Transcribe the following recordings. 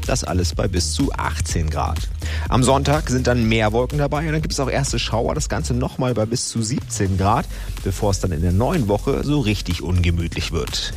das alles bei bis zu 18 Grad. Am Sonntag sind dann mehr Wolken dabei und dann gibt es auch erste Schauer, das Ganze nochmal bei bis zu 17 Grad, bevor es dann in der neuen Woche so richtig ungemütlich wird.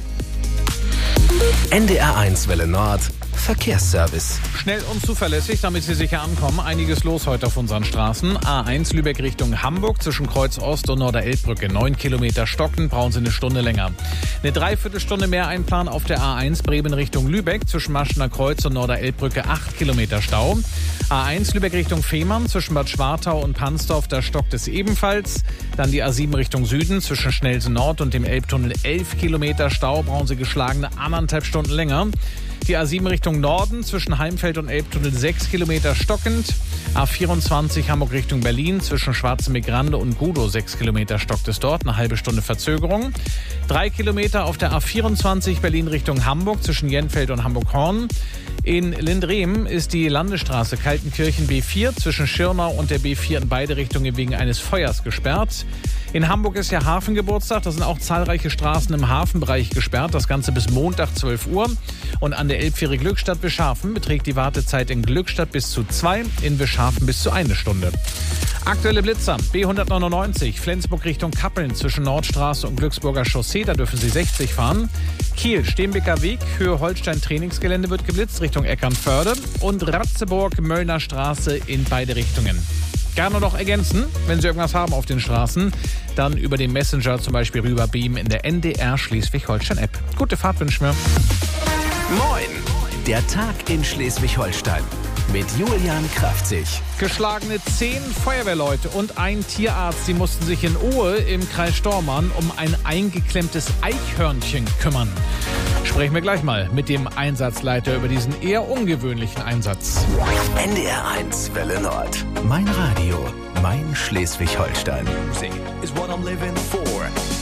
NDR1 Welle Nord Verkehrsservice. Schnell und zuverlässig, damit Sie sicher ankommen. Einiges los heute auf unseren Straßen. A1 Lübeck Richtung Hamburg zwischen Kreuz Ost und Norder-Elbbrücke. 9 Kilometer stocken, brauchen Sie eine Stunde länger. Eine Dreiviertelstunde mehr Einplan auf der A1 Bremen Richtung Lübeck zwischen Maschener Kreuz und Norder-Elbbrücke. 8 Kilometer Stau. A1 Lübeck Richtung Fehmarn zwischen Bad Schwartau und Pansdorf, da stockt es ebenfalls. Dann die A7 Richtung Süden zwischen Schnellsen Nord und dem Elbtunnel. 11 Kilometer Stau, brauchen Sie geschlagene 1,5 Stunden länger. Die A7 Richtung Norden zwischen Heimfeld und Elbtunnel 6 Kilometer stockend. A24 Hamburg Richtung Berlin zwischen Schwarzenbeck-Grande und Gudow 6 Kilometer stockt es dort, eine halbe Stunde Verzögerung. 3 Kilometer auf der A24 Berlin Richtung Hamburg zwischen Jenfeld und Hamburg-Horn. In Lindrehm ist die Landesstraße Kaltenkirchen B4 zwischen Schirnau und der B4 in beide Richtungen wegen eines Feuers gesperrt. In Hamburg ist ja Hafengeburtstag, da sind auch zahlreiche Straßen im Hafenbereich gesperrt, das Ganze bis Montag 12 Uhr. Und an der Elbfähre Glückstadt-Wischhafen beträgt die Wartezeit in Glückstadt bis zu 2, in Wischhafen bis zu 1 Stunde. Aktuelle Blitzer, B199, Flensburg Richtung Kappeln zwischen Nordstraße und Glücksburger Chaussee, da dürfen Sie 60 fahren. Kiel, Steenbeker Weg, Höhe Holstein Trainingsgelände wird geblitzt Richtung Eckernförde und Ratzeburg, Möllner Straße in beide Richtungen. Gerne noch ergänzen, wenn Sie irgendwas haben auf den Straßen, dann über den Messenger zum Beispiel rüberbeamen in der NDR Schleswig-Holstein-App. Gute Fahrt wünschen wir. Moin, der Tag in Schleswig-Holstein mit Julian Kraftzig. Geschlagene 10 Feuerwehrleute und ein Tierarzt, sie mussten sich in Ohe im Kreis Stormarn um ein eingeklemmtes Eichhörnchen kümmern. Sprechen wir gleich mal mit dem Einsatzleiter über diesen eher ungewöhnlichen Einsatz. NDR1 Welle Nord. Mein Radio, mein Schleswig-Holstein. Music is what I'm living for.